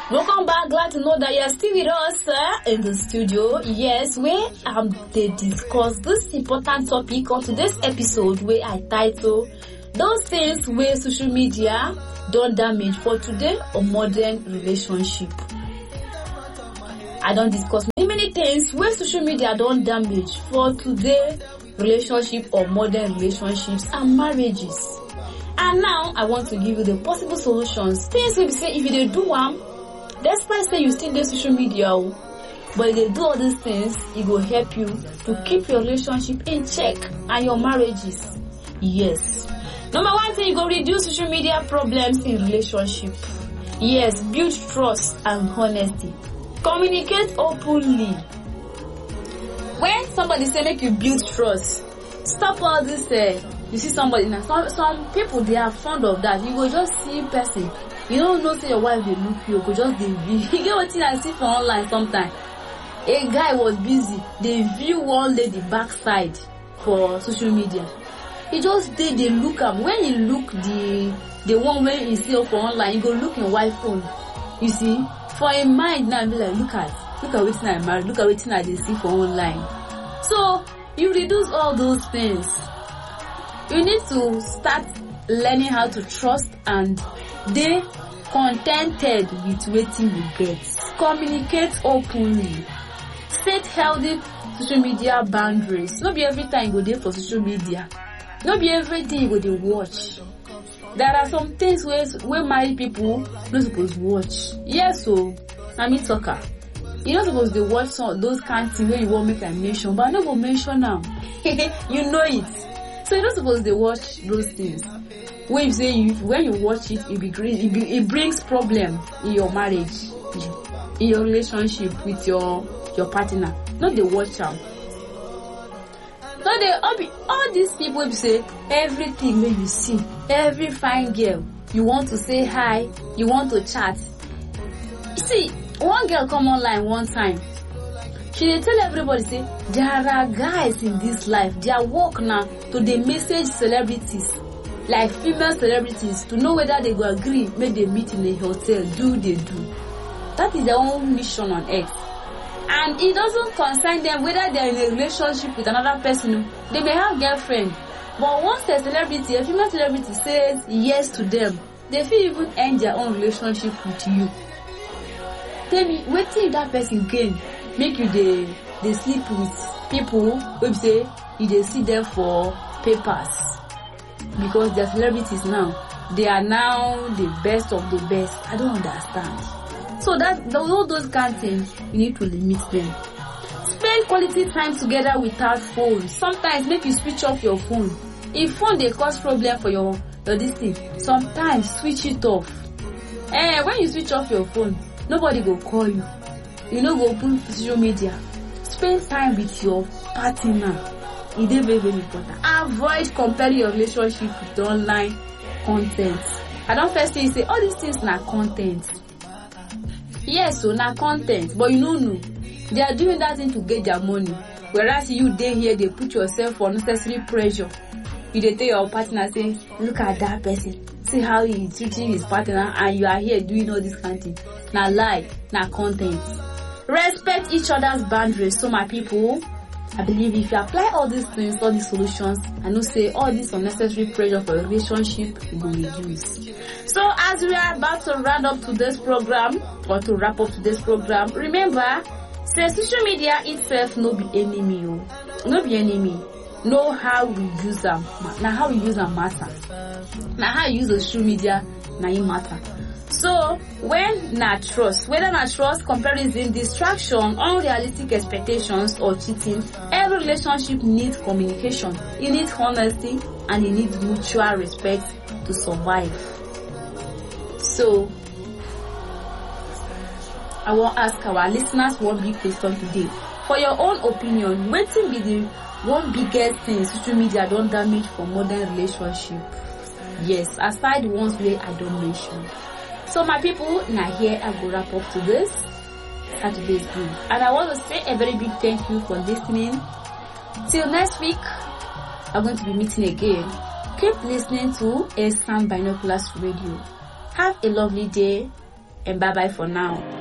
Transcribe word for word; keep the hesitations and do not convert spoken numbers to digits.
Welcome back. Glad to know that you're still with us uh, in the studio. Yes, where um they discuss this important topic on today's episode, where I title those things where social media don't damage for today or modern relationship. I don't discuss many many things where social media don't damage for today relationship or modern relationships and marriages. And now I want to give you the possible solutions. Things we say if you do one. Despite say you still do social media, but if they do all these things, it will help you to keep your relationship in check and your marriages. Yes. Number one thing, you go reduce social media problems in relationship. Yes, build trust and honesty. Communicate openly. When somebody say make you build trust, stop all this. Uh, you see somebody now. Some some people they are fond of that. You will just see person. You don't know say your wife they look you, go just they view. You get what I see for online sometimes. A guy was busy, they view one lady backside for social media. He just did they look up. When you look the the one where you see for online, you go look in wife phone. You see, for a mind now be like look at look at what I married, look at what I they see for online. So you reduce all those things. You need to start learning how to trust and they contented with waiting you get. Communicate openly. Set healthy social media boundaries. Not be every time you go there for social media. Not be every day you go there watch. There are some things where where married people not supposed to watch. Yes, so I mean talker. You're not supposed to watch some those kind of things where you won't make a mention, but I not go mention now. You know it. So you're not supposed to watch those things. When you say you, when you watch it, it, be, it, be, it brings problem in your marriage, in your relationship with your your partner. Not the watch out. Not the all, be, all these people will say everything when you see, every fine girl you want to say hi, you want to chat. You see, one girl come online one time. She dey tell everybody say there are guys in this life. Their work now to they message celebrities. Like female celebrities to know whether they go agree, make they meet in a hotel, do they do. That is their own mission on earth. And it doesn't concern them whether they are in a relationship with another person. They may have girlfriend. But once a celebrity, a female celebrity says yes to them, they feel even end their own relationship with you. Tell me, what if that person gain? Make you they, they sleep with people who say you they see them for papers. Because they're celebrities now. They are now the best of the best. I don't understand. So that all those kind of things, you need to limit them. Spend quality time together without phones. Sometimes make you switch off your phone. If phone they cause problem for your, your this thing, sometimes switch it off. Eh, when you switch off your phone, nobody go call you. You know go open social media. Spend time with your partner. It is very, very important. Avoid comparing your relationship with the online content. I don't first say you say all these things are content. Yes, so now content, but you don't know. They are doing that thing to get their money. Whereas you there here, they put yourself for unnecessary pressure. You they tell your partner say, look at that person. See how he is treating his partner, and you are here doing all this kind of thing. Now lie, now content. Respect each other's boundaries. So my people, I believe if you apply all these things, all these solutions, I know say all this unnecessary pressure for a relationship will reduce. So as we are about to round up today's program, or to wrap up today's program, remember, say social media itself no be enemy, no be enemy. Know how we use them. Now how we use them matter. Now how you use the social media, now it matter. So, when na trust, whether na trust, comparison, distraction, unrealistic expectations, or cheating, every relationship needs communication. It needs honesty, and it needs mutual respect to survive. So, I want to ask our listeners one big question today. For your own opinion, what will be the one biggest thing social media don't damage for modern relationship? Yes, aside the ones where I don't mention. So my people, now here I go wrap up to this Saturday's Groove. And I want to say a very big thank you for listening. Till next week, I'm going to be meeting again. Keep listening to A Sound Binoculars Radio. Have a lovely day and bye bye for now.